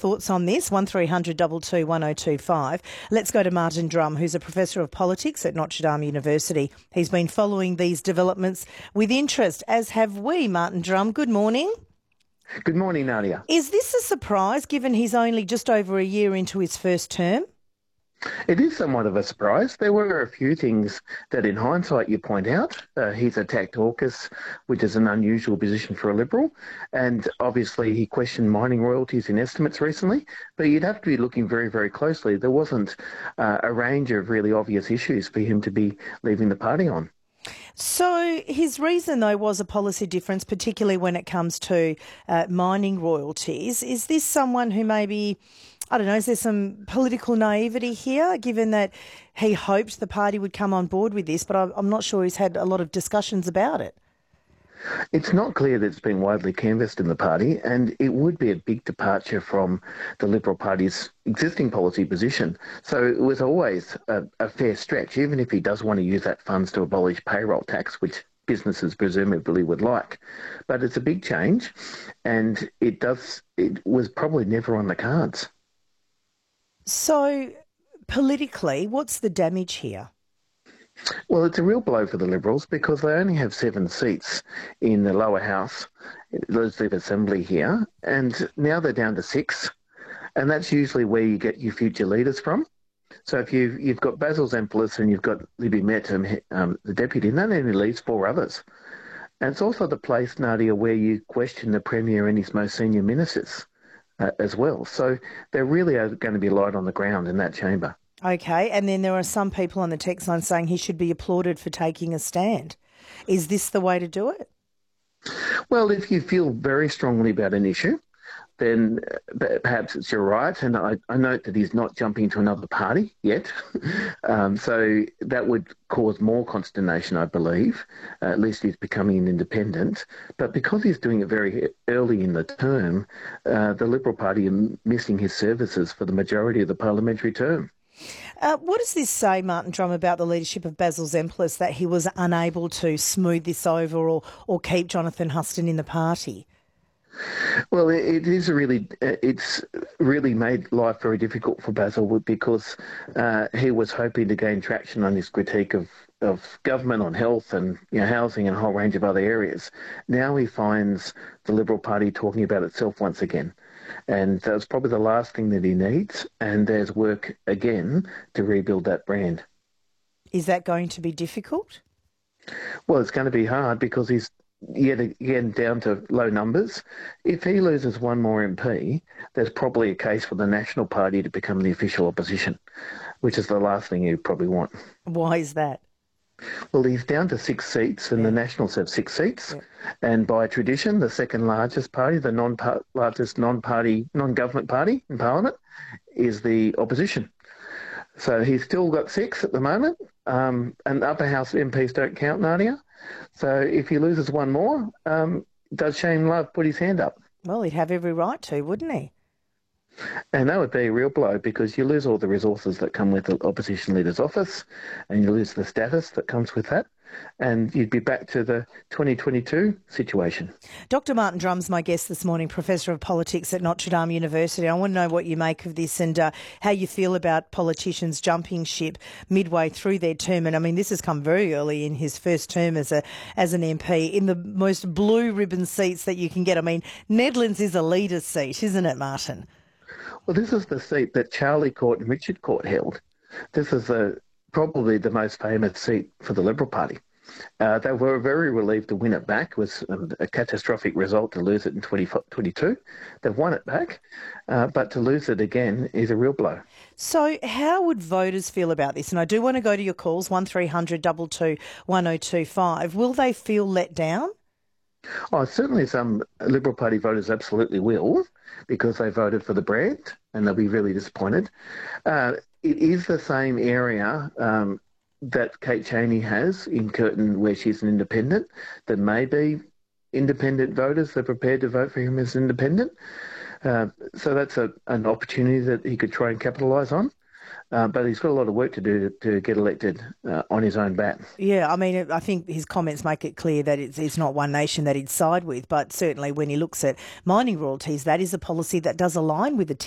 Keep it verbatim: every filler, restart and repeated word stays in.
thoughts on this. one three hundred two two one oh two five. Let's go to Martin Drum, who's a professor of politics at Notre Dame University. He's been following these developments with interest, as have we. Martin Drum, good morning. Good morning, Nadia. Is this a surprise, given he's only just over a year into his first term? It is somewhat of a surprise. There were a few things that in hindsight you point out. Uh, he's attacked AUKUS, which is an unusual position for a Liberal, and obviously he questioned mining royalties in estimates recently, but you'd have to be looking very, very closely. There wasn't uh, a range of really obvious issues for him to be leaving the party on. So his reason, though, was a policy difference, particularly when it comes to uh, mining royalties. Is this someone who maybe, I don't know, is there some political naivety here, given that he hoped the party would come on board with this, but I'm not sure he's had a lot of discussions about it? It's not clear that it's been widely canvassed in the party, and it would be a big departure from the Liberal Party's existing policy position. So it was always a, a fair stretch, even if he does want to use that funds to abolish payroll tax, which businesses presumably would like. But it's a big change, and it does. It was probably never on the cards. So politically, what's the damage here? Well, it's a real blow for the Liberals because they only have seven seats in the lower house, Legislative Assembly here, and now they're down to six, and that's usually where you get your future leaders from. So if you've, you've got Basil Zempilas and you've got Libby Mettam, um, the deputy, and that only leaves four others. And it's also the place, Nadia, where you question the Premier and his most senior ministers uh, as well. So there really are going to be light on the ground in that chamber. Okay, and then there are some people on the text line saying he should be applauded for taking a stand. Is this the way to do it? Well, if you feel very strongly about an issue, then perhaps it's your right. And I, I note that he's not jumping to another party yet. um, so that would cause more consternation, I believe. Uh, at least he's becoming an independent. But because he's doing it very early in the term, uh, the Liberal Party are missing his services for the majority of the parliamentary term. Uh, what does this say, Martin Drum, about the leadership of Basil Zempilas, that he was unable to smooth this over or, or keep Jonathan Huston in the party? Well, it is really, it's really made life very difficult for Basil because uh, he was hoping to gain traction on his critique of, of government, on health and you know, housing and a whole range of other areas. Now he finds the Liberal Party talking about itself once again. And that's probably the last thing that he needs. And there's work again to rebuild that brand. Is that going to be difficult? Well, it's going to be hard because he's yet again down to low numbers. If he loses one more M P, there's probably a case for the National Party to become the official opposition, which is the last thing you probably want. Why is that? Well, he's down to six seats, and yeah. the Nationals have six seats. Yeah. And by tradition, the second largest party, the non largest non-party, non-government party in Parliament, is the opposition. So he's still got six at the moment, um, and upper house M Ps don't count, Nadia. So if he loses one more, um, does Shane Love put his hand up? Well, he'd have every right to, wouldn't he? And that would be a real blow because you lose all the resources that come with the opposition leader's office and you lose the status that comes with that, and you'd be back to the twenty twenty-two situation. Doctor Martin Drum's my guest this morning, Professor of Politics at Notre Dame University. I want to know what you make of this and uh, how you feel about politicians jumping ship midway through their term. And I mean, this has come very early in his first term as a as an M P in the most blue ribbon seats that you can get. I mean, Nedlands is a leader's seat, isn't it, Martin? Well, this is the seat that Charlie Court and Richard Court held. This is a, probably the most famous seat for the Liberal Party. Uh, they were very relieved to win it back. It was a catastrophic result to lose it in twenty twenty-two. They've won it back, uh, but to lose it again is a real blow. So how would voters feel about this? And I do want to go to your calls, one three hundred two two one oh two five. Will they feel let down? Oh, certainly some Liberal Party voters absolutely will, because they voted for the brand and they'll be really disappointed. Uh, it is the same area um, that Kate Chaney has in Curtin, where she's an independent. There may be independent voters that are prepared to vote for him as independent. Uh, so that's a, an opportunity that he could try and capitalise on. Uh, but he's got a lot of work to do to, to get elected uh, on his own bat. Yeah, I mean, I think his comments make it clear that it's, it's not One Nation that he'd side with, but certainly when he looks at mining royalties, that is a policy that does align with the